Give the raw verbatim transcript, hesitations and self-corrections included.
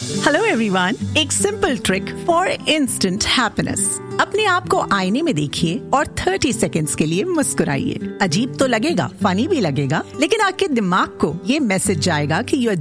Hello everyone, एक simple trick for instant happiness. अपने आप को आईने में देखिए और तीस सेकंड्स के लिए मुस्कुराइए। अजीब तो लगेगा, फनी भी लगेगा, लेकिन आपके दिमाग को ये मैसेज जाएगा कि यू आर